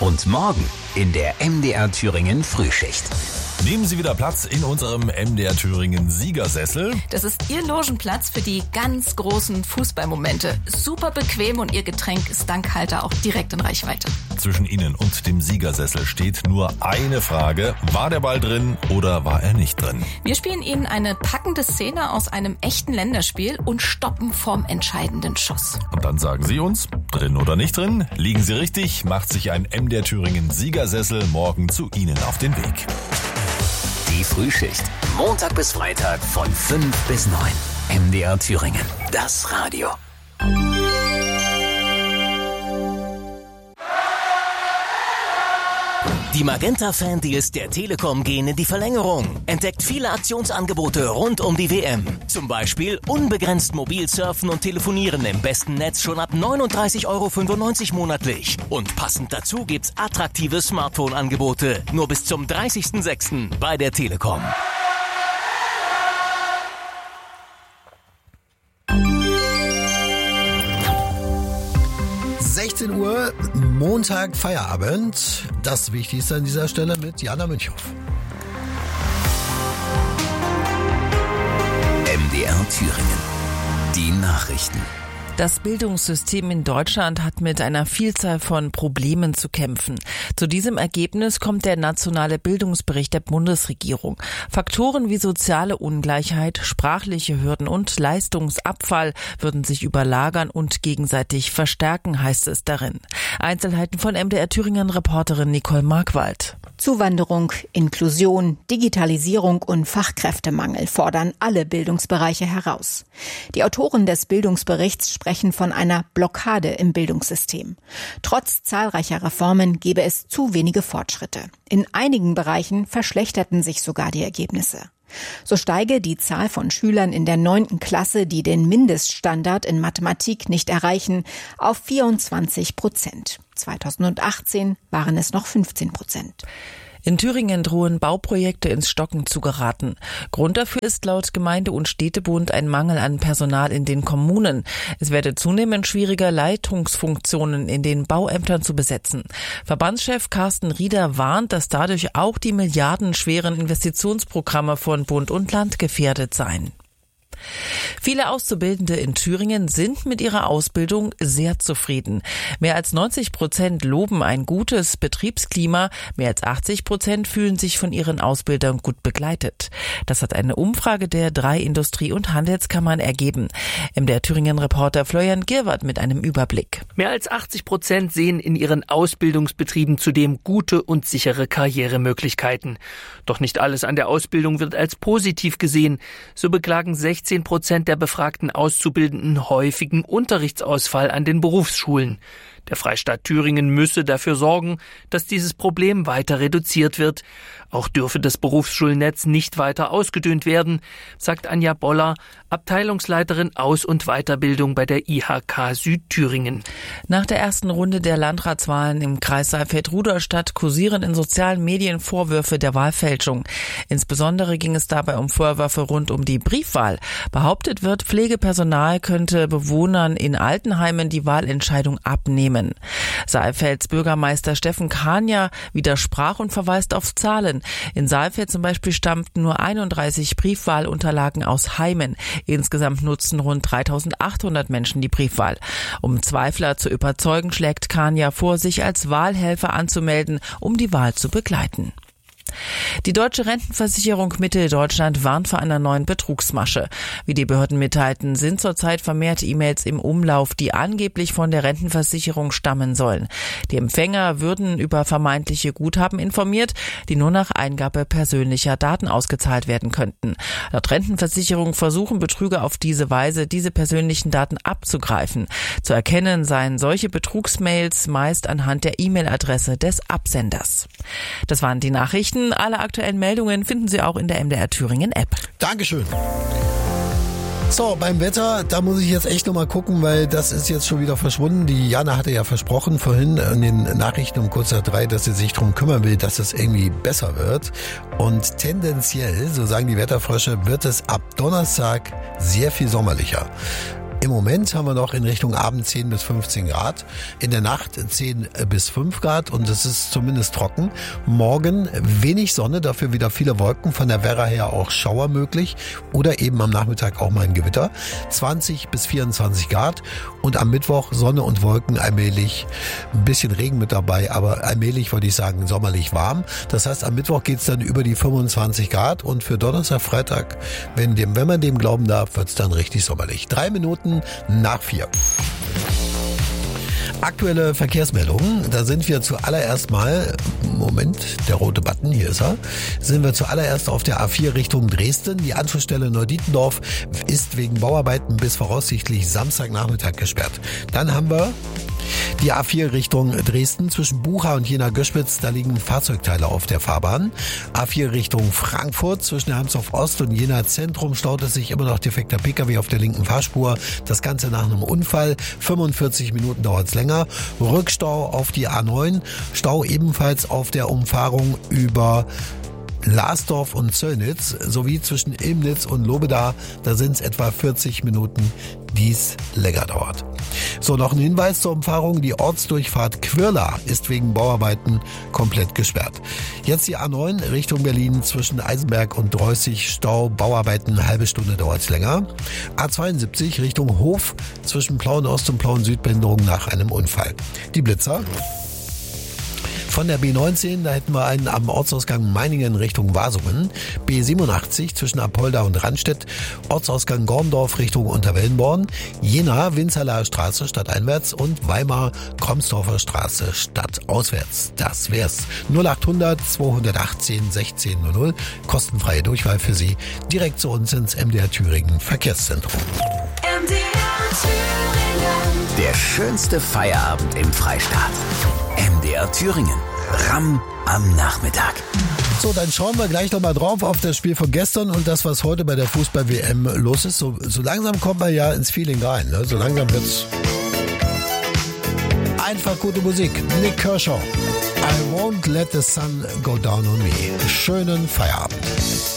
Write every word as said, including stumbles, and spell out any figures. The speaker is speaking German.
Und morgen in der M D R Thüringen Frühschicht. Nehmen Sie wieder Platz in unserem M D R Thüringen Siegersessel. Das ist Ihr Logenplatz für die ganz großen Fußballmomente. Super bequem und Ihr Getränk ist dank Halter auch direkt in Reichweite. Zwischen Ihnen und dem Siegersessel steht nur eine Frage. War der Ball drin oder war er nicht drin? Wir spielen Ihnen eine packende Szene aus einem echten Länderspiel und stoppen vorm entscheidenden Schuss. Und dann sagen Sie uns, drin oder nicht drin? Liegen Sie richtig, macht sich ein M D R Thüringen Siegersessel morgen zu Ihnen auf den Weg. Die Frühschicht. Montag bis Freitag von fünf bis neun. M D R Thüringen. Das Radio. Die Magenta-Fan-Deals der Telekom gehen in die Verlängerung. Entdeckt viele Aktionsangebote rund um die W M. Zum Beispiel unbegrenzt mobil surfen und telefonieren im besten Netz schon ab neununddreißig Euro fünfundneunzig monatlich. Und passend dazu gibt's attraktive Smartphone-Angebote. Nur bis zum dreißigsten sechsten bei der Telekom. sechzehn Uhr, Montag, Feierabend. Das Wichtigste an dieser Stelle mit Jana Münchhoff. M D R Thüringen. Die Nachrichten. Das Bildungssystem in Deutschland hat mit einer Vielzahl von Problemen zu kämpfen. Zu diesem Ergebnis kommt der nationale Bildungsbericht der Bundesregierung. Faktoren wie soziale Ungleichheit, sprachliche Hürden und Leistungsabfall würden sich überlagern und gegenseitig verstärken, heißt es darin. Einzelheiten von M D R Thüringen Reporterin Nicole Markwald. Zuwanderung, Inklusion, Digitalisierung und Fachkräftemangel fordern alle Bildungsbereiche heraus. Die Autoren des Bildungsberichts sprechen von einer Blockade im Bildungssystem. Trotz zahlreicher Reformen gebe es zu wenige Fortschritte. In einigen Bereichen verschlechterten sich sogar die Ergebnisse. So steige die Zahl von Schülern in der neunten Klasse, die den Mindeststandard in Mathematik nicht erreichen, auf vierundzwanzig Prozent. zweitausendachtzehn waren es noch fünfzehn Prozent. In Thüringen drohen Bauprojekte ins Stocken zu geraten. Grund dafür ist laut Gemeinde- und Städtebund ein Mangel an Personal in den Kommunen. Es werde zunehmend schwieriger, Leitungsfunktionen in den Bauämtern zu besetzen. Verbandschef Carsten Rieder warnt, dass dadurch auch die milliardenschweren Investitionsprogramme von Bund und Land gefährdet seien. Viele Auszubildende in Thüringen sind mit ihrer Ausbildung sehr zufrieden. Mehr als neunzig Prozent loben ein gutes Betriebsklima, mehr als achtzig Prozent fühlen sich von ihren Ausbildern gut begleitet. Das hat eine Umfrage der drei Industrie- und Handelskammern ergeben. M D R Thüringen-Reporter Florian Girwart mit einem Überblick. Mehr als achtzig Prozent sehen in ihren Ausbildungsbetrieben zudem gute und sichere Karrieremöglichkeiten. Doch nicht alles an der Ausbildung wird als positiv gesehen. So beklagen sechzehn Prozent der befragten Auszubildenden häufigen Unterrichtsausfall an den Berufsschulen. Der Freistaat Thüringen müsse dafür sorgen, dass dieses Problem weiter reduziert wird. Auch dürfe das Berufsschulnetz nicht weiter ausgedünnt werden, sagt Anja Boller, Abteilungsleiterin Aus- und Weiterbildung bei der I H K Südthüringen. Nach der ersten Runde der Landratswahlen im Kreis Saalfeld-Rudolstadt kursieren in sozialen Medien Vorwürfe der Wahlfälschung. Insbesondere ging es dabei um Vorwürfe rund um die Briefwahl. Behauptet wird, Pflegepersonal könnte Bewohnern in Altenheimen die Wahlentscheidung abnehmen. Saalfelds Bürgermeister Steffen Kania widersprach und verweist auf Zahlen. In Saalfeld zum Beispiel stammten nur einunddreißig Briefwahlunterlagen aus Heimen. Insgesamt nutzten rund dreitausendachthundert Menschen die Briefwahl. Um Zweifler zu überzeugen, schlägt Kania vor, sich als Wahlhelfer anzumelden, um die Wahl zu begleiten. Die Deutsche Rentenversicherung Mitteldeutschland warnt vor einer neuen Betrugsmasche. Wie die Behörden mitteilten, sind zurzeit vermehrt E-Mails im Umlauf, die angeblich von der Rentenversicherung stammen sollen. Die Empfänger würden über vermeintliche Guthaben informiert, die nur nach Eingabe persönlicher Daten ausgezahlt werden könnten. Laut Rentenversicherung versuchen Betrüger auf diese Weise, diese persönlichen Daten abzugreifen. Zu erkennen seien solche Betrugsmails meist anhand der E-Mail-Adresse des Absenders. Das waren die Nachrichten. Alle aktuellen Meldungen finden Sie auch in der M D R Thüringen App. Dankeschön. So, beim Wetter, da muss ich jetzt echt nochmal gucken, weil das ist jetzt schon wieder verschwunden. Die Jana hatte ja versprochen vorhin in den Nachrichten um kurz nach drei, dass sie sich darum kümmern will, dass es irgendwie besser wird. Und tendenziell, so sagen die Wetterfrösche, wird es ab Donnerstag sehr viel sommerlicher. Im Moment haben wir noch in Richtung Abend zehn bis fünfzehn Grad, in der Nacht zehn bis fünf Grad und es ist zumindest trocken. Morgen wenig Sonne, dafür wieder viele Wolken, von der Werra her auch Schauer möglich oder eben am Nachmittag auch mal ein Gewitter. zwanzig bis vierundzwanzig Grad und am Mittwoch Sonne und Wolken, allmählich ein bisschen Regen mit dabei, aber allmählich würde ich sagen sommerlich warm. Das heißt, am Mittwoch geht's dann über die fünfundzwanzig Grad und für Donnerstag, Freitag, wenn, dem, wenn man dem glauben darf, wird's dann richtig sommerlich. Drei Minuten nach vier. Aktuelle Verkehrsmeldungen, da sind wir zuallererst mal, Moment, der rote Button, hier ist er, sind wir zuallererst auf der A vier Richtung Dresden. Die Anschlussstelle Neudietendorf ist wegen Bauarbeiten bis voraussichtlich Samstagnachmittag gesperrt. Dann haben wir die A vier Richtung Dresden zwischen Bucha und Jena-Göschwitz, da liegen Fahrzeugteile auf der Fahrbahn. A vier Richtung Frankfurt zwischen Hermsdorf Ost und Jena Zentrum staut es sich immer noch defekter Pkw auf der linken Fahrspur. Das Ganze nach einem Unfall. fünfundvierzig Minuten dauert es länger. Rückstau auf die A neun. Stau ebenfalls auf der Umfahrung über Lasdorf und Zöllnitz sowie zwischen Ilmnitz und Lobeda, da sind es etwa vierzig Minuten, die es länger dauert. So, noch ein Hinweis zur Umfahrung. Die Ortsdurchfahrt Quirla ist wegen Bauarbeiten komplett gesperrt. Jetzt die A neun Richtung Berlin zwischen Eisenberg und Dreußig, Stau, Bauarbeiten, eine halbe Stunde dauert es länger. A zweiundsiebzig Richtung Hof zwischen Plauen Ost und Plauen Süd, Behinderung nach einem Unfall. Die Blitzer. Von der B neunzehn, da hätten wir einen am Ortsausgang Meiningen Richtung Wasungen. B siebenundachtzig zwischen Apolda und Randstedt. Ortsausgang Gorndorf Richtung Unterwellenborn. Jena, Winzerlaer Straße stadteinwärts und Weimar, Kromsdorfer Straße stadtauswärts. Das wär's. null achthundert zweihundertachtzehn sechzehn null null. Kostenfreie Durchwahl für Sie. Direkt zu uns ins M D R Thüringen Verkehrszentrum. M D R Thüringen. Der schönste Feierabend im Freistaat. M D R Thüringen. Ramm am Nachmittag. So, dann schauen wir gleich nochmal drauf auf das Spiel von gestern und das, was heute bei der Fußball-W M los ist. So, so langsam kommt man ja ins Feeling rein. Ne? So langsam wird's einfach gute Musik. Nick Kershaw. I won't let the sun go down on me. Schönen Feierabend.